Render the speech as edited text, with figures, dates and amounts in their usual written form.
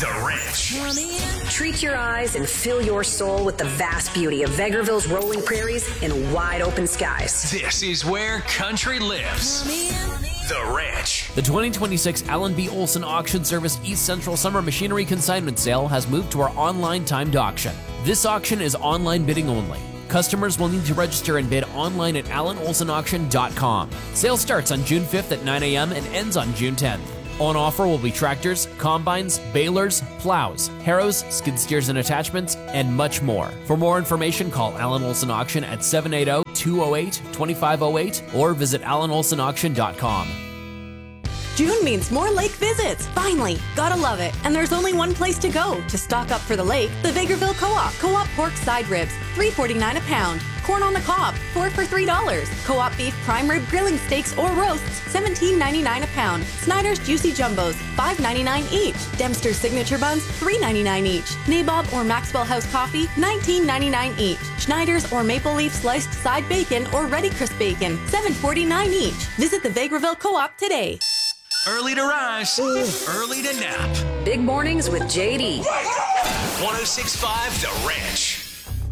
The Rich. Treat your eyes and fill your soul with the vast beauty of Vegreville's rolling prairies and wide open skies. This is where country lives. The Rich. The 2026 Allen B. Olson Auction Service East Central Summer Machinery Consignment Sale has moved to our online timed auction. This auction is online bidding only. Customers will need to register and bid online at allenolsonauction.com. Sale starts on June 5th at 9 a.m. and ends on June 10th. On offer will be tractors, combines, balers, plows, harrows, skid steers and attachments, and much more. For more information, call Allen Olson Auction at 780-208-2508 or visit allenolsonauction.com. June means more lake visits. Finally, gotta love it. And there's only one place to go to stock up for the lake: the Vegreville Co-op. Co-op pork side ribs, $3.49 a pound. Corn on the cob, 4 for $3. Co-op beef prime rib grilling steaks or roasts, $17.99 a pound. Snyder's juicy jumbos, $5.99 each. Dempster's signature buns, $3.99 each. Nabob or Maxwell House coffee, $19.99 each. Schneider's or Maple Leaf sliced side bacon or ready crisp bacon, $7.49 each. Visit the Vegreville Co-op today. Early to rise, early to nap. Big mornings with JD. 106.5 The Rich.